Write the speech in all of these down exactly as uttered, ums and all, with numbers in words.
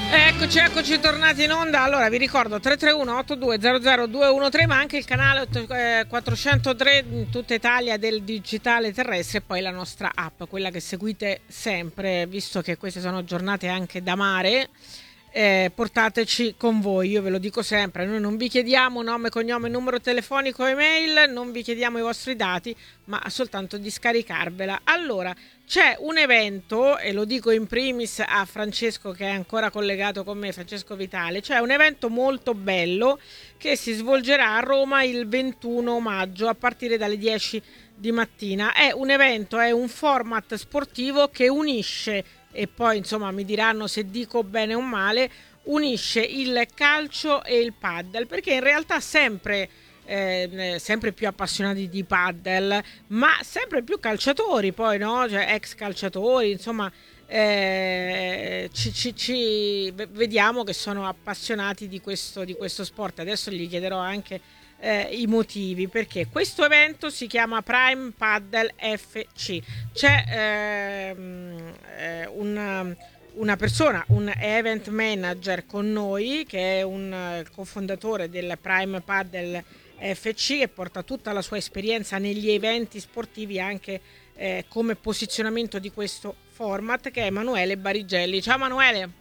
Eccoci, eccoci tornati in onda. Allora vi ricordo tre tre uno otto due zero zero due uno tre, ma anche il canale quattrocentotre in tutta Italia del digitale terrestre, e poi la nostra app, quella che seguite sempre, visto che queste sono giornate anche da mare. Eh, portateci con voi, io ve lo dico sempre, noi non vi chiediamo nome, cognome, numero telefonico, email, non vi chiediamo i vostri dati, ma soltanto di scaricarvela. Allora, c'è un evento, e lo dico in primis a Francesco che è ancora collegato con me, Francesco Vitale, c'è un evento molto bello che si svolgerà a Roma il ventuno maggio a partire dalle dieci di mattina. È un evento, è un format sportivo che unisce, e poi insomma mi diranno se dico bene o male, unisce il calcio e il paddle, perché in realtà sempre eh, sempre più appassionati di paddle, ma sempre più calciatori poi, no? Cioè ex calciatori, insomma, eh, ci, ci, ci vediamo che sono appassionati di questo, di questo sport. Adesso gli chiederò anche Eh, i motivi, perché questo evento si chiama Prime Paddle F C. C'è ehm, eh, una, una persona, un event manager con noi, che è un uh, cofondatore del Prime Paddle F C, che porta tutta la sua esperienza negli eventi sportivi, anche eh, come posizionamento di questo format, che è Emanuele Barigelli. Ciao Emanuele.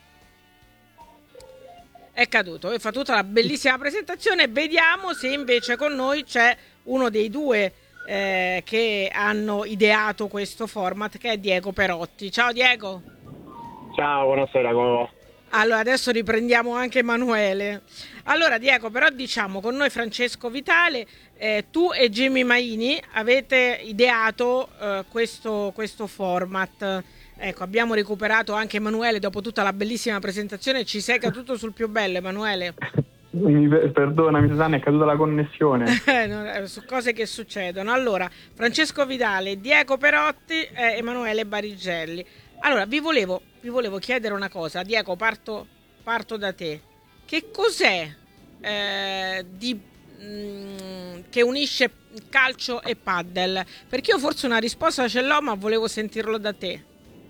È caduto e fa tutta la bellissima presentazione. Vediamo se invece con noi c'è uno dei due eh, che hanno ideato questo format, che è Diego Perotti. Ciao Diego. Ciao, buonasera, come va? Allora adesso riprendiamo anche Emanuele. Allora Diego, però diciamo con noi Francesco Vitale, eh, tu e Jimmy Maini avete ideato eh, questo, questo format. Ecco, abbiamo recuperato anche Emanuele dopo tutta la bellissima presentazione. Ci sei caduto sul più bello, Emanuele? Mi, perdonami Susanna, è caduta la connessione. Su cose che succedono. Allora, Francesco Vitale, Diego Perotti e Emanuele Barigelli. Allora, vi volevo, vi volevo chiedere una cosa. Diego, parto, parto da te. Che cos'è eh, di, mh, che unisce calcio e paddle? Perché io forse una risposta ce l'ho, ma volevo sentirlo da te.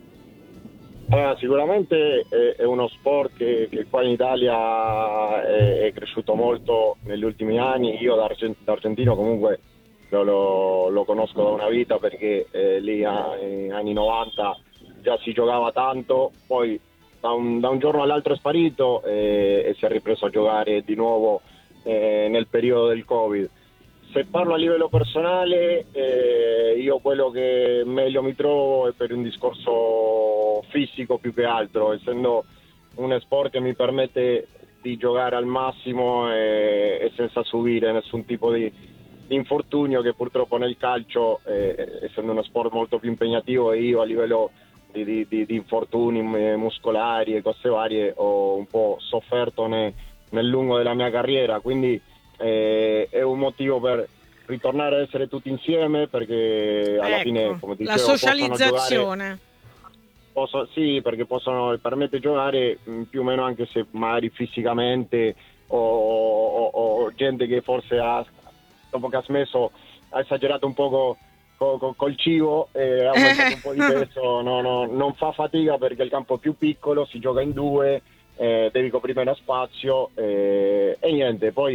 Allora, sicuramente è, è uno sport che, che qua in Italia è, è cresciuto molto negli ultimi anni. Io da, Argent- da argentino comunque lo, lo, lo conosco da una vita, perché eh, lì negli anni novanta già si giocava tanto, poi da un, da un giorno all'altro è sparito e, e si è ripreso a giocare di nuovo eh, nel periodo del Covid. Se parlo a livello personale, eh, io quello che meglio mi trovo è per un discorso fisico più che altro, essendo uno sport che mi permette di giocare al massimo e, e senza subire nessun tipo di, di infortunio, che purtroppo nel calcio, eh, essendo uno sport molto più impegnativo, e io a livello di, di, di, di infortuni muscolari e cose varie ho un po' sofferto ne, nel lungo della mia carriera, quindi Eh, è un motivo per ritornare ad essere tutti insieme, perché alla ecco, fine, come dicevo, la socializzazione possono, sì, perché possono permette di giocare mh, più o meno, anche se magari fisicamente o, o, o gente che forse ha, dopo che ha smesso, ha esagerato un poco co, co, col cibo e ha aumentato un po' di peso, no, no, non fa fatica, perché il campo è più piccolo, si gioca in due, eh, devi coprire meno spazio eh, e niente, poi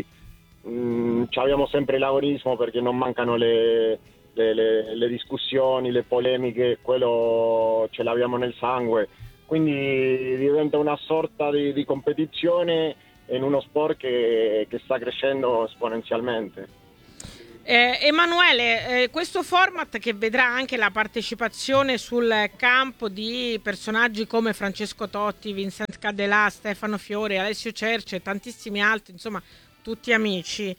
Mm, abbiamo sempre l'agonismo, perché non mancano le, le, le, le discussioni, le polemiche, quello ce l'abbiamo nel sangue, quindi diventa una sorta di, di competizione in uno sport che, che sta crescendo esponenzialmente. Eh, Emanuele, eh, questo format, che vedrà anche la partecipazione sul campo di personaggi come Francesco Totti, Vincent Caddelà, Stefano Fiore, Alessio Cerce e tantissimi altri, insomma tutti amici.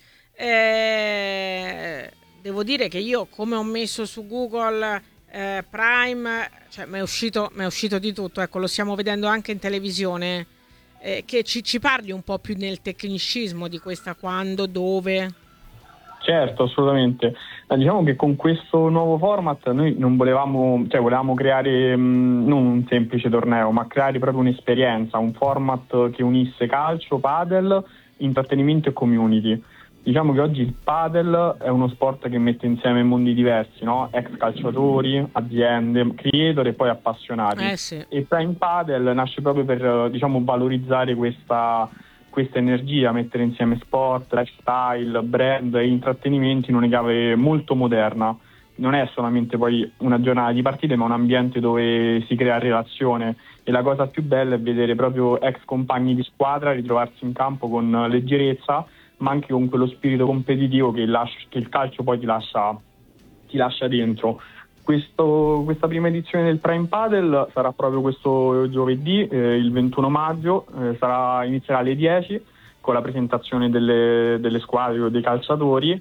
Eh, devo dire che io, come ho messo su Google eh, Prime, cioè mi è uscito, mi è uscito di tutto, ecco, lo stiamo vedendo anche in televisione, eh, che ci, ci parli un po' più nel tecnicismo di questa quando, dove. Certo, assolutamente. Ma diciamo che con questo nuovo format noi non volevamo, cioè volevamo creare mh, non un semplice torneo, ma creare proprio un'esperienza, un format che unisse calcio, padel, intrattenimento e community. Diciamo che oggi il padel è uno sport che mette insieme mondi diversi, no? Ex calciatori, aziende, creator e poi appassionati. Eh sì. E Prime Padel nasce proprio per, diciamo, valorizzare questa, questa energia, mettere insieme sport, lifestyle, brand e intrattenimenti in una chiave molto moderna. Non è solamente poi una giornata di partite, ma un ambiente dove si crea relazione, e la cosa più bella è vedere proprio ex compagni di squadra ritrovarsi in campo con leggerezza, ma anche con quello spirito competitivo che, lascia, che il calcio poi ti lascia, ti lascia dentro. Questo, questa prima edizione del Prime Padel sarà proprio questo giovedì, eh, il ventuno maggio, eh, sarà, inizierà alle dieci con la presentazione delle, delle squadre o dei calciatori,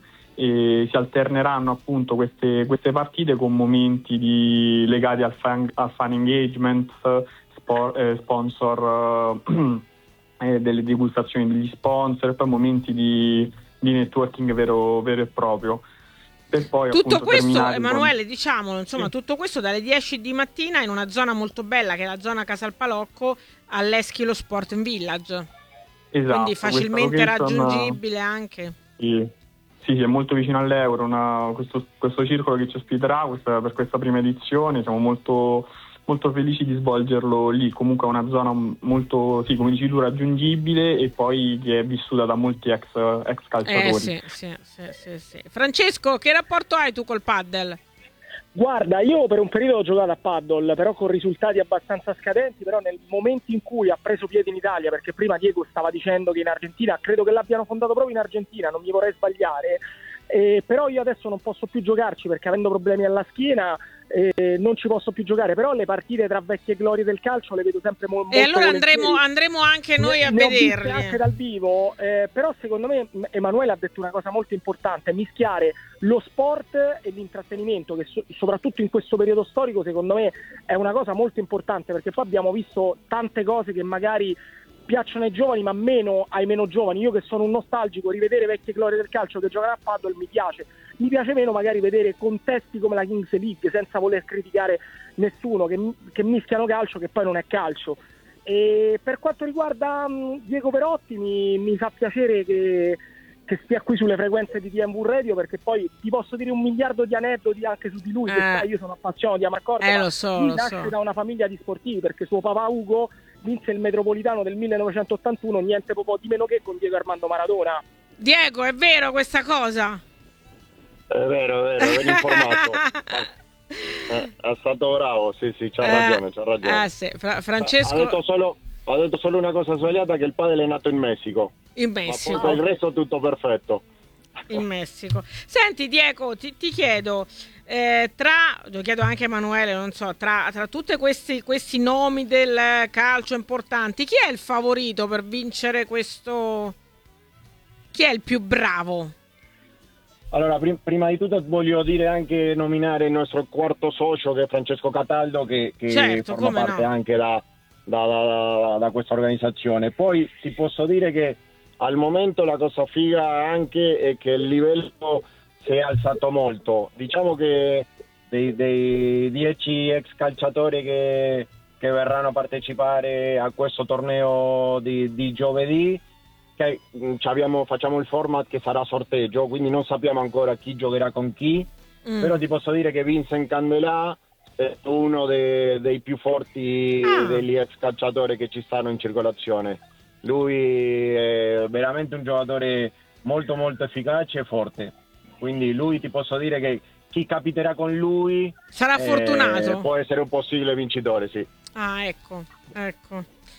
e si alterneranno appunto queste, queste partite con momenti di, legati al fan, al fan engagement, sport, eh, sponsor, eh, delle degustazioni degli sponsor, e poi momenti di, di networking vero, vero e proprio. Per poi, tutto appunto, questo, Emanuele, con... diciamolo, insomma, sì. tutto questo dalle dieci di mattina in una zona molto bella che è la zona Casalpalocco, all'Eschilo Sport Village. Esatto, quindi facilmente raggiungibile anche. Sì. Sì, sì, è molto vicino all'Euro, una, questo, questo circolo che ci ospiterà questa, per questa prima edizione. Siamo molto, molto felici di svolgerlo lì. Comunque è una zona molto, sì, come dici tu, raggiungibile, e poi che è vissuta da molti ex, ex calciatori. Eh, sì, sì, sì, sì, sì. Francesco, che rapporto hai tu col paddle? Guarda, io per un periodo ho giocato a paddle, però con risultati abbastanza scadenti, però nel momento in cui ha preso piede in Italia, perché prima Diego stava dicendo che in Argentina, credo che l'abbiano fondato proprio in Argentina, non mi vorrei sbagliare, eh, però io adesso non posso più giocarci perché avendo problemi alla schiena eh, non ci posso più giocare, però le partite tra vecchie glorie del calcio le vedo sempre mo- molto e allora volentieri. andremo, andremo anche noi ne, a ne vederle ho viste anche dal vivo, eh, però secondo me Emanuele ha detto una cosa molto importante: mischiare lo sport e l'intrattenimento, che so- soprattutto in questo periodo storico secondo me è una cosa molto importante, perché poi abbiamo visto tante cose che magari piacciono ai giovani ma meno ai meno giovani. Io che sono un nostalgico, rivedere vecchie glorie del calcio che giocano a paddle mi piace, mi piace meno magari vedere contesti come la Kings League, senza voler criticare nessuno, che, che mischiano calcio che poi non è calcio. E per quanto riguarda um, Diego Perotti, mi, mi fa piacere che, che stia qui sulle frequenze di T M V Radio, perché poi ti posso dire un miliardo di aneddoti anche su di lui, eh. che sai, io sono appassionato di Amarcord, eh, ma lo so, lui lo nasce so. da una famiglia di sportivi, perché suo papà Ugo vinse il Metropolitano del millenovecentottantuno, niente po' di meno che con Diego Armando Maradona. Diego, è vero questa cosa? È vero, è vero, ben informato. Eh, è stato bravo, sì, sì, c'ha Eh, ragione, c'ha ragione. ah, sì. Fra- Francesco, Ha detto solo, ha detto solo una cosa sbagliata, che il padel è nato in Messico. in Ma Messico. poi il resto tutto perfetto. In Messico. Senti Diego, ti, ti chiedo, eh, tra, lo chiedo anche a Emanuele, non so, tra, tra tutti questi, questi nomi del calcio importanti, chi è il favorito per vincere questo? Chi è il più bravo? Allora, prim- prima di tutto voglio dire anche nominare il nostro quarto socio, che è Francesco Cataldo, che, che Certo, forma come parte no. anche da, da, da, da questa organizzazione. Poi ti posso dire che al momento la cosa figa anche è che il livello si è alzato molto. Diciamo che dei, dei dieci ex calciatori che, che verranno a partecipare a questo torneo di, di giovedì, che mh, abbiamo, facciamo il format che sarà sorteggio, quindi non sappiamo ancora chi giocherà con chi, Mm. però ti posso dire che Vincent Candelà è uno de- dei più forti Ah. degli ex calciatori che ci stanno in circolazione. Lui è veramente un giocatore molto molto efficace e forte, quindi lui ti posso dire che chi capiterà con lui Sarà eh, fortunato. può essere un possibile vincitore, sì. Ah, ecco, ecco.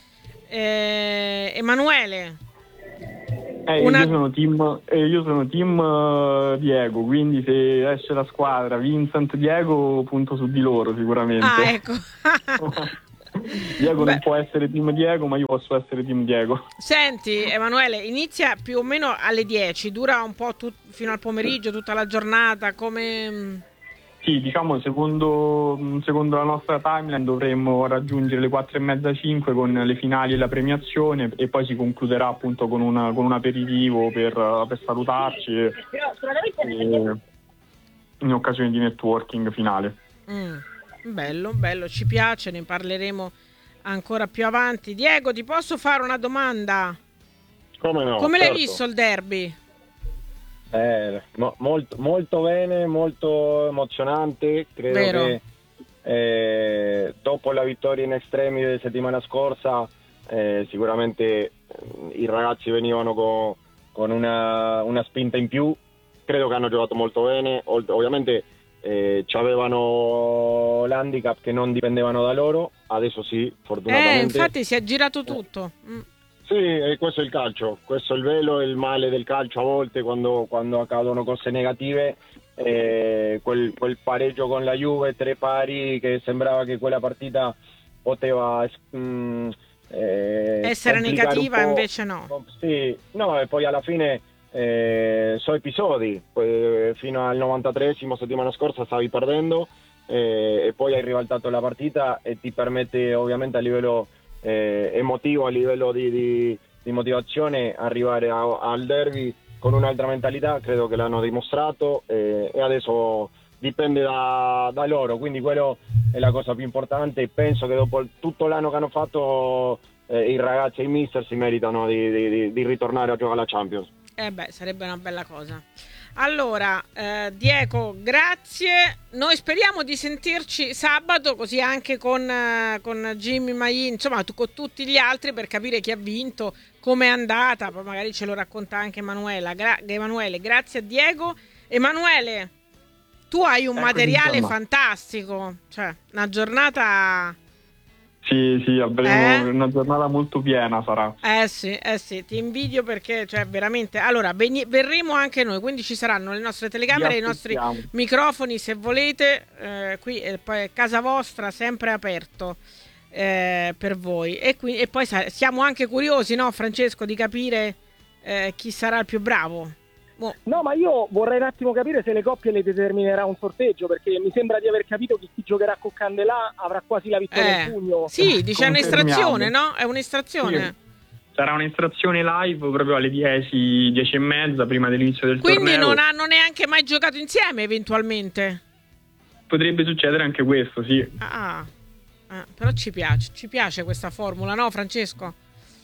Eh, Emanuele, Eh, Una- io sono team, eh, io sono team eh, Diego, quindi se esce la squadra Vincent Diego, punto su di loro sicuramente. ah, ecco. Diego Beh. non può essere team Diego, ma io posso essere team Diego. Senti, Emanuele, inizia più o meno alle dieci, dura un po' tut- fino al pomeriggio, tutta la giornata, come... Sì, diciamo secondo, secondo la nostra timeline dovremmo raggiungere le quattro e mezza, cinque con le finali e la premiazione, e poi si concluderà appunto con, una, con un aperitivo per, per salutarci e, e in occasione di networking finale. Mm, bello, bello, ci piace, ne parleremo ancora più avanti. Diego, ti posso fare una domanda? Come no? Come l'hai certo. visto il derby? Eh, mo- molto, molto bene, molto emozionante, credo Vero. che eh, dopo la vittoria in Extremi di settimana scorsa eh, sicuramente eh, i ragazzi venivano con, con una, una spinta in più, credo che hanno giocato molto bene, Ol- ovviamente eh, c'avevano l'handicap che non dipendevano da loro, adesso sì, Eh, fortunatamente. infatti si è girato tutto. Mm. Sì, e questo è il calcio, questo è il velo e il male del calcio a volte quando, quando accadono cose negative, eh, quel, quel pareggio con la Juve, tre pari, che sembrava che quella partita poteva mm, eh, Essere complicare negativa, un po'. invece no. Sì, no, e poi alla fine eh, sono episodi, poi, fino al novantatreesimo settimana scorsa stavi perdendo eh, e poi hai ribaltato la partita e ti permette ovviamente a livello Eh, emotivo, a livello di, di, di motivazione, arrivare a, al derby con un'altra mentalità, credo che l'hanno dimostrato eh, e adesso dipende da, da loro, quindi quello è la cosa più importante. Penso che dopo il, tutto l'anno che hanno fatto eh, i ragazzi e i mister si meritano di, di, di ritornare a giocare alla Champions. Eh beh, sarebbe una bella cosa. Allora, eh, Diego, grazie. Noi speriamo di sentirci sabato, così anche con, eh, con Jimmy Main, insomma, tu, con tutti gli altri, per capire chi ha vinto, come è andata. Poi magari ce lo racconta anche Emanuela. Gra- Emanuele, grazie a Diego. Emanuele, tu hai un Eccoci, materiale insomma. fantastico, cioè una giornata. Sì, sì, avremo Eh? una giornata molto piena sarà. Eh sì, eh sì, ti invidio perché, cioè, veramente. Allora, veni- verremo anche noi, quindi ci saranno le nostre telecamere, Vi i nostri aspettiamo. microfoni, se volete. Eh, qui è poi casa vostra, sempre aperto eh, per voi. E, qui, e poi sa- siamo anche curiosi, no, Francesco, di capire eh, chi sarà il più bravo. Mo- No, ma io vorrei un attimo capire se le coppie le determinerà un sorteggio, perché mi sembra di aver capito che chi giocherà con Candelà avrà quasi la vittoria eh, in pugno. sì, dice Confermiamo. un'estrazione, no? È un'estrazione. Sì. Sarà un'estrazione live proprio alle dieci, dieci e mezza prima dell'inizio del Quindi torneo. non hanno neanche mai giocato insieme, eventualmente. Potrebbe succedere anche questo, sì. Ah, ah, però ci piace, ci piace questa formula, no, Francesco?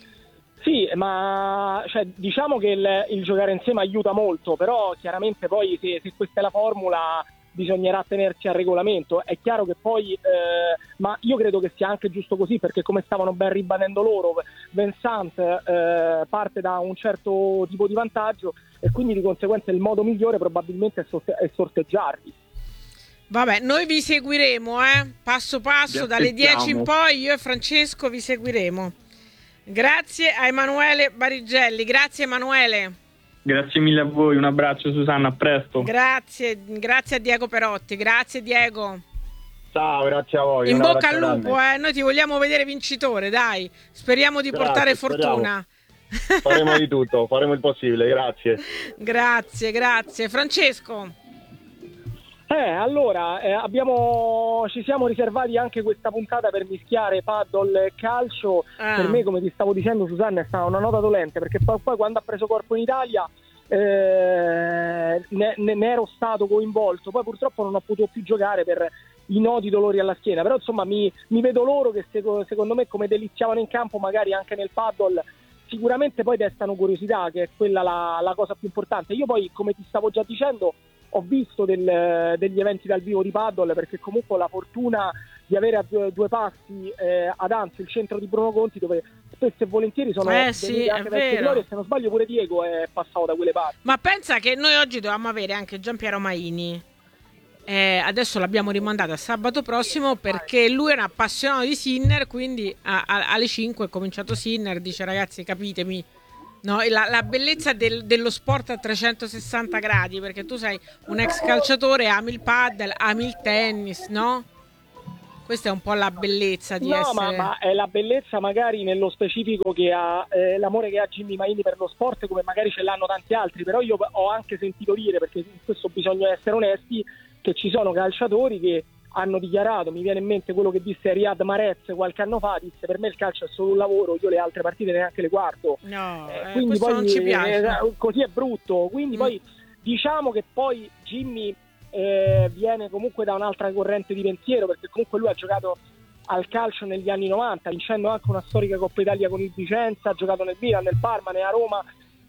Sì, ma cioè, diciamo che il, il giocare insieme aiuta molto, però chiaramente poi se, se questa è la formula bisognerà tenersi al regolamento. È chiaro che poi, eh, ma io credo che sia anche giusto così, perché come stavano ben ribadendo loro, Vincent eh, parte da un certo tipo di vantaggio e quindi di conseguenza il modo migliore probabilmente è, sorte- è sorteggiarli. Vabbè, noi vi seguiremo, eh? Passo passo, Vi dalle dieci in aspettiamo. poi io e Francesco vi seguiremo. Grazie a Emanuele Barigelli, grazie Emanuele. Grazie mille a voi, un abbraccio Susanna, a presto. Grazie, grazie a Diego Perotti, grazie Diego. Ciao, grazie a voi. In un bocca al abbraccio lupo, grande. eh? Noi ti vogliamo vedere vincitore, dai. Speriamo di Grazie, portare speriamo. fortuna. Faremo di tutto, faremo il possibile, grazie. Grazie, grazie. Francesco. Eh, allora, eh, abbiamo, ci siamo riservati anche questa puntata per mischiare paddle e calcio. Ah. Per me, come ti stavo dicendo, Susanna, è stata una nota dolente, perché poi, poi quando ha preso corpo in Italia eh, ne, ne- ne ero stato coinvolto, poi purtroppo non ho potuto più giocare per i noti dolori alla schiena, però insomma mi, mi vedo loro che seco- secondo me come deliziavano in campo, magari anche nel paddle, sicuramente poi destano curiosità, che è quella la, la cosa più importante. Io poi, come ti stavo già dicendo, ho visto del- degli eventi dal vivo di paddle, perché comunque ho la fortuna di avere a due, due passi eh, ad Anzio il centro di Bruno Conti, dove spesso e volentieri sono Eh sì, venute è anche vecchie vero. glorie, se non sbaglio pure Diego è passato da quelle parti. Ma pensa che noi oggi dovevamo avere anche Giampiero Maini. Eh, adesso l'abbiamo rimandato a sabato prossimo perché lui è un appassionato di Sinner, quindi a- a- alle cinque è cominciato Sinner, dice ragazzi capitemi, no? E la, la bellezza del- dello sport a trecentosessanta gradi, perché tu sei un ex calciatore, ami il paddle, ami il tennis, no? Questa è un po' la bellezza di No, essere... ma, ma è la bellezza magari nello specifico che ha eh, l'amore che ha Jimmy Maini per lo sport, come magari ce l'hanno tanti altri, però io ho anche sentito dire, perché in questo bisogna essere onesti, che ci sono calciatori che hanno dichiarato, mi viene in mente quello che disse Riyad Mahrez qualche anno fa, disse per me il calcio è solo un lavoro, io le altre partite neanche le guardo. No, Eh, eh, quindi questo poi non ci piace. eh, così è brutto, quindi Mm. poi diciamo che poi Jimmy eh, viene comunque da un'altra corrente di pensiero, perché comunque lui ha giocato al calcio negli anni novanta, vincendo anche una storica Coppa Italia con il Vicenza, ha giocato nel Milan, nel Parma, nella Roma,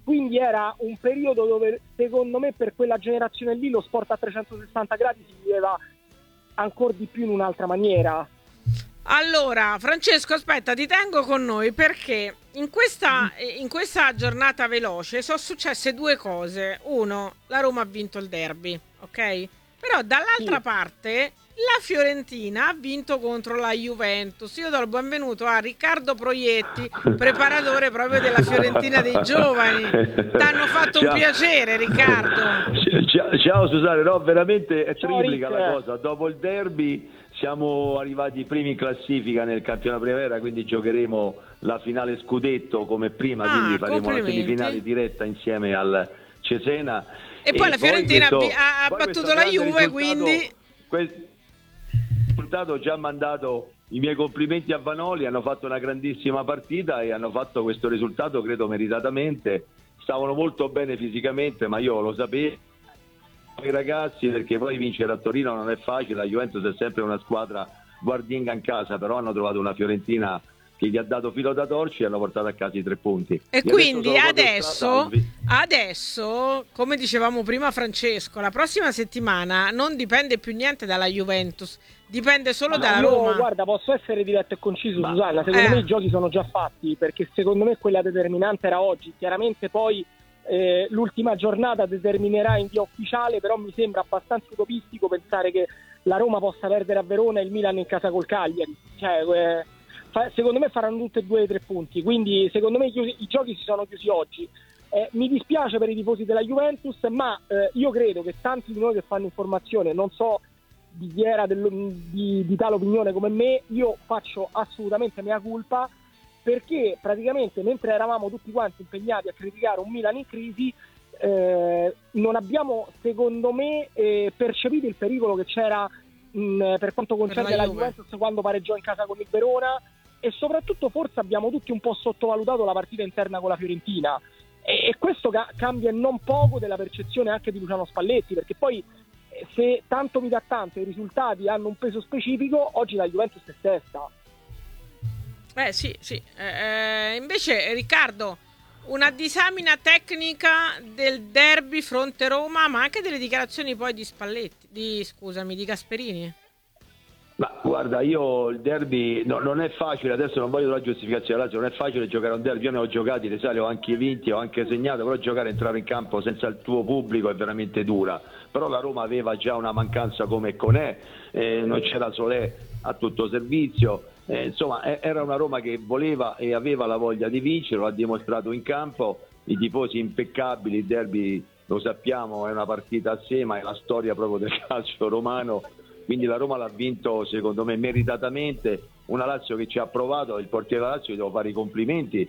quindi era un periodo dove secondo me per quella generazione lì lo sport a trecentosessanta gradi si viveva ancora di più in un'altra maniera. Allora, Francesco, aspetta, ti tengo con noi perché in questa, in questa giornata veloce sono successe due cose. Uno, la Roma ha vinto il derby, ok? Però dall'altra Sì. parte la Fiorentina ha vinto contro la Juventus. Io do il benvenuto a Riccardo Proietti, preparatore proprio della Fiorentina dei giovani. T'hanno fatto Ciao. un piacere, Riccardo. Ciao, ciao Susanne, no, veramente è Ciao, triplica Rick. la cosa. Dopo il derby siamo arrivati primi in classifica nel campionato primavera, quindi giocheremo la finale scudetto come prima, Ah, quindi faremo la complimenti. semifinale diretta insieme al Cesena. E poi la Fiorentina questo- ha- ha poi battuto questo la grande Juve, risultato- quindi- Questo risultato ho già mandato i miei complimenti a Vanoli, hanno fatto una grandissima partita e hanno fatto questo risultato credo meritatamente. Stavano molto bene fisicamente, ma io lo sapevo i ragazzi, perché poi vincere a Torino non è facile, la Juventus è sempre una squadra guardinga in casa, però hanno trovato una Fiorentina che gli ha dato filo da torcere e hanno portato a casa i tre punti. E Io quindi sono proprio adesso, strasalvi. adesso, come dicevamo prima Francesco, la prossima settimana non dipende più niente dalla Juventus, dipende solo dalla Io, Roma. guarda, posso essere diretto e conciso, Ma- Susanna, secondo Eh. me i giochi sono già fatti, perché secondo me quella determinante era oggi. Chiaramente poi eh, l'ultima giornata determinerà in via ufficiale, però mi sembra abbastanza utopistico pensare che la Roma possa perdere a Verona e il Milan in casa col Cagliari. Cioè, eh, fa- secondo me faranno tutte e due i tre punti, quindi secondo me i, i giochi si sono chiusi oggi. Eh, mi dispiace per i tifosi della Juventus, ma eh, io credo che tanti di noi che fanno informazione, non so di chi era del- di, di tale opinione come me, io faccio assolutamente mea culpa, perché praticamente mentre eravamo tutti quanti impegnati a criticare un Milan in crisi, eh, non abbiamo secondo me eh, percepito il pericolo che c'era mh, per quanto concerne Per la la Juve. Juventus quando pareggiò in casa con il Verona, e soprattutto forse abbiamo tutti un po' sottovalutato la partita interna con la Fiorentina, e, e questo ca- cambia non poco della percezione anche di Luciano Spalletti, perché poi eh, se tanto mi dà tanto i risultati hanno un peso specifico, oggi la Juventus è sesta. Eh sì, sì. Eh, invece Riccardo, una disamina tecnica del derby fronte Roma, ma anche delle dichiarazioni poi di Spalletti, di scusami, di Gasperini. Ma guarda, io il derby no, non è facile, adesso non voglio la giustificazione, Lazio, non è facile giocare un derby, io ne ho giocati, le sale ho anche vinti, ho anche segnato, però giocare, entrare in campo senza il tuo pubblico è veramente dura. Però la Roma aveva già una mancanza come Conè, eh, non c'era Solé a tutto servizio, eh, insomma eh, era una Roma che voleva e aveva la voglia di vincere, lo ha dimostrato in campo, i tifosi impeccabili, il derby lo sappiamo è una partita a sé, ma è la storia proprio del calcio romano. Quindi la Roma l'ha vinto secondo me meritatamente, una Lazio che ci ha provato, il portiere della Lazio gli devo fare i complimenti,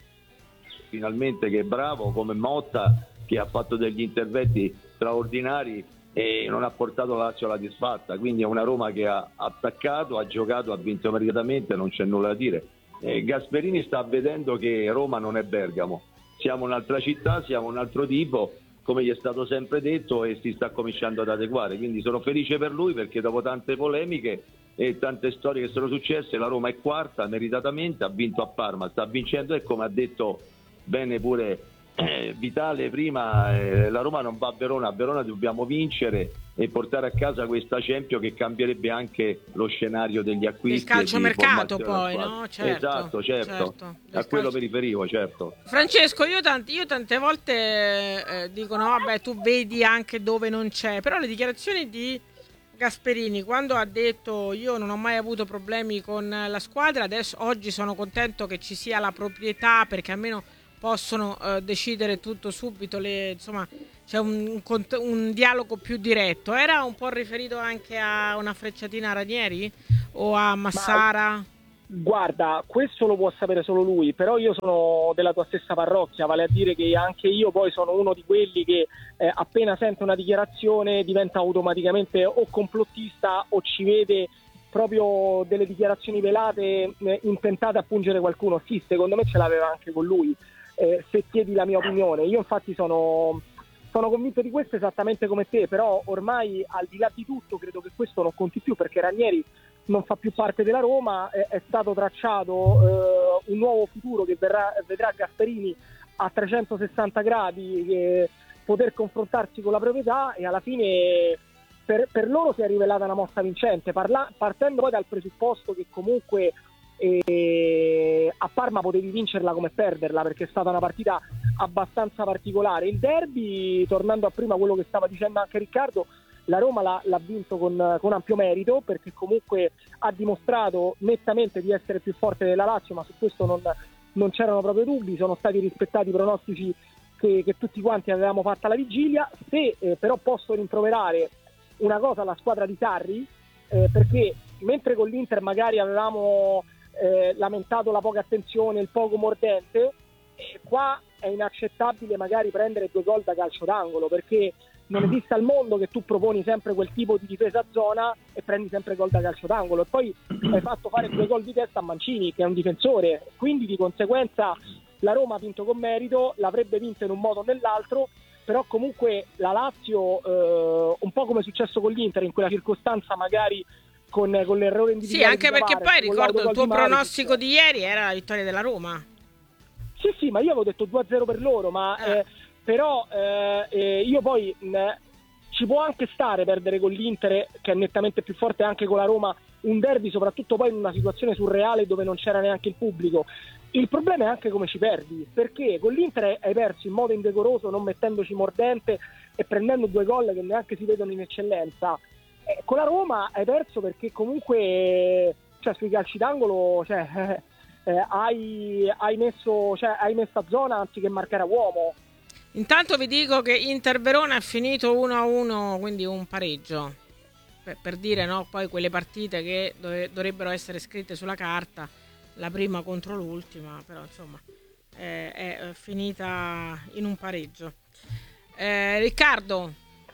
finalmente che è bravo, come Motta che ha fatto degli interventi straordinari e non ha portato la Lazio alla disfatta, quindi è una Roma che ha attaccato, ha giocato, ha vinto meritatamente, non c'è nulla da dire. Eh, Gasperini sta vedendo che Roma non è Bergamo, siamo un'altra città, siamo un altro tipo, come gli è stato sempre detto, e si sta cominciando ad adeguare, quindi sono felice per lui perché dopo tante polemiche e tante storie che sono successe la Roma è quarta meritatamente, ha vinto a Parma, sta vincendo e come ha detto bene pure eh, Vitale prima, eh, la Roma non va a Verona, a Verona dobbiamo vincere e portare a casa questa Champions che cambierebbe anche lo scenario degli acquisti. Del calciomercato poi, poi, no? Certo, esatto, certo, certo. a Del quello calcio- mi riferivo, certo. Francesco, io, tanti- io tante volte eh, dicono, vabbè, tu vedi anche dove non c'è, però le dichiarazioni di Gasperini, quando ha detto io non ho mai avuto problemi con la squadra, adesso oggi sono contento che ci sia la proprietà perché almeno possono eh, decidere tutto subito, le, insomma c'è un, un, cont- un dialogo più diretto. Era un po' riferito anche a una frecciatina a Ranieri o a Massara? Guarda, questo lo può sapere solo lui, però io sono della tua stessa parrocchia, vale a dire che anche io poi sono uno di quelli che eh, appena sente una dichiarazione diventa automaticamente o complottista o ci vede proprio delle dichiarazioni velate eh, intentate a pungere qualcuno. Sì, secondo me ce l'aveva anche con lui, eh, se chiedi la mia opinione. Io infatti sono, sono convinto di questo esattamente come te, però ormai al di là di tutto credo che questo non conti più perché Ranieri non fa più parte della Roma, è, è stato tracciato eh, un nuovo futuro che verrà, vedrà Gasperini a trecentosessanta gradi, eh, poter confrontarsi con la proprietà, e alla fine per, per loro si è rivelata una mossa vincente, parla, partendo poi dal presupposto che comunque eh, a Parma potevi vincerla come perderla, perché è stata una partita abbastanza particolare. Il derby, tornando a prima quello che stava dicendo anche Riccardo, la Roma l'ha, l'ha vinto con, con ampio merito, perché comunque ha dimostrato nettamente di essere più forte della Lazio, ma su questo non, non c'erano proprio dubbi, sono stati rispettati i pronostici che, che tutti quanti avevamo fatto alla vigilia. Se eh, però posso rimproverare una cosa alla squadra di Sarri, eh, perché mentre con l'Inter magari avevamo eh, lamentato la poca attenzione, il poco mordente, eh, qua è inaccettabile magari prendere due gol da calcio d'angolo, perché non esiste al mondo che tu proponi sempre quel tipo di difesa a zona e prendi sempre gol da calcio d'angolo, e poi hai fatto fare due gol di testa a Mancini, che è un difensore, quindi di conseguenza la Roma ha vinto con merito, l'avrebbe vinto in un modo o nell'altro, però comunque la Lazio, eh, un po' come è successo con l'Inter in quella circostanza, magari con, con l'errore individuale. Sì, anche perché poi ricordo il tuo pronostico di ieri era la vittoria della Roma. Sì, sì, ma io avevo detto due a zero per loro, ma ah. eh, però eh, eh, io poi mh, ci può anche stare perdere con l'Inter, che è nettamente più forte, anche con la Roma, un derby, soprattutto poi in una situazione surreale dove non c'era neanche il pubblico. Il problema è anche come ci perdi, perché con l'Inter hai perso in modo indecoroso, non mettendoci mordente e prendendo due gol che neanche si vedono in eccellenza. Eh, con la Roma hai perso perché comunque, cioè, sui calci d'angolo, cioè, eh, eh, hai, hai messo, cioè, hai messo a zona anziché marcare a uomo. Intanto vi dico che Inter-Verona è finito uno a uno, quindi un pareggio, per, per dire, no, poi quelle partite che dove, dovrebbero essere scritte sulla carta, la prima contro l'ultima, però insomma eh, è finita in un pareggio. eh, Riccardo,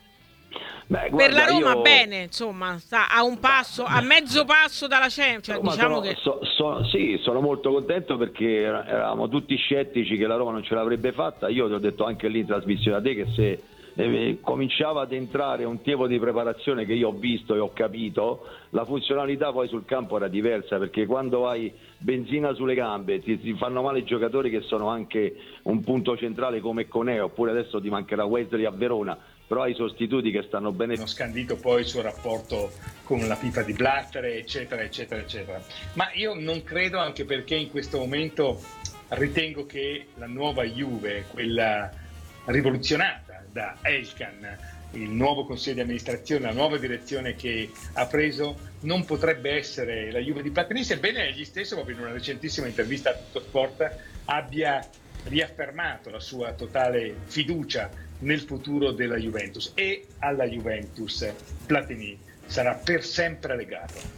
Beh, per guarda, la Roma io... bene, insomma, sta a un passo, a mezzo passo dalla Champions, cioè, diciamo sono, che... so, so, sì, sono molto contento perché eravamo tutti scettici che la Roma non ce l'avrebbe fatta. Io ti ho detto anche lì in trasmissione a te che se eh, cominciava ad entrare un tipo di preparazione che io ho visto e ho capito, la funzionalità poi sul campo era diversa, perché quando hai benzina sulle gambe ti, ti fanno male i giocatori che sono anche un punto centrale come Conè, oppure adesso ti mancherà Wesley a Verona, però hai sostituti che stanno bene. Hanno scandito poi il suo rapporto con la pipa di Blatter, eccetera eccetera eccetera, ma io non credo, anche perché in questo momento ritengo che la nuova Juve, quella rivoluzionata da Elkan, il nuovo consiglio di amministrazione, la nuova direzione che ha preso, non potrebbe essere la Juve di Platini, sebbene egli stesso, proprio in una recentissima intervista a Tuttosport, abbia riaffermato la sua totale fiducia nel futuro della Juventus, e alla Juventus Platini sarà per sempre legato.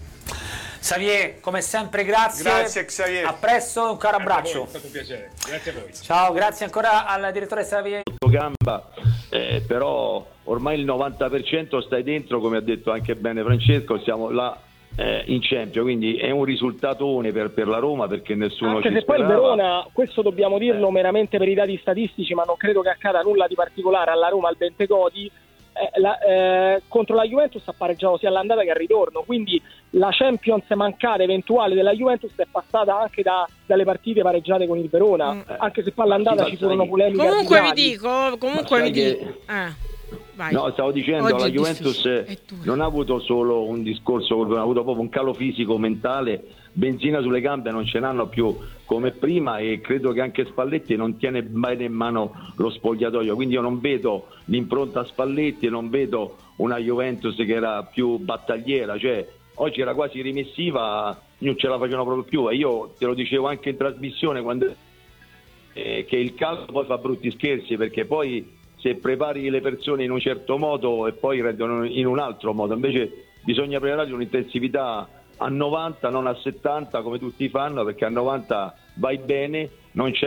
Xavier, come sempre grazie. Grazie Xavier. A presto, un caro Grazie a abbraccio. voi, è stato un piacere. Grazie a voi. Ciao, grazie ancora al direttore Xavier. Gamba, eh, però ormai il novanta per cento stai dentro, come ha detto anche bene Francesco, siamo là eh, in Champions, quindi è un risultatone per, per la Roma, perché nessuno anche ci se sperava. poi il Verona, questo dobbiamo dirlo eh. meramente per i dati statistici, ma non credo che accada nulla di particolare alla Roma al Bentegodi, eh, la, eh, contro la Juventus ha pareggiato sia all'andata che al ritorno, quindi la Champions mancata eventuale della Juventus è passata anche da, dalle partite pareggiate con il Verona, mm. anche se poi all'andata sì, ci furono sai, polemiche comunque arbitrali. vi dico comunque vi che... dico eh. Vai. No, stavo dicendo, Oggi la è Juventus non ha avuto solo un discorso, ha avuto proprio un calo fisico, mentale, benzina sulle gambe non ce n'hanno più come prima, e credo che anche Spalletti non tiene bene in mano lo spogliatoio, quindi io non vedo l'impronta Spalletti, non vedo una Juventus che era più battagliera, cioè oggi era quasi rimessiva, non ce la facevano proprio più, e io te lo dicevo anche in trasmissione quando, eh, che il calcio poi fa brutti scherzi, perché poi se prepari le persone in un certo modo e poi rendono in un altro modo, invece bisogna preparare un'intensività a novanta, non a settanta come tutti fanno, perché a novanta vai bene, non c'è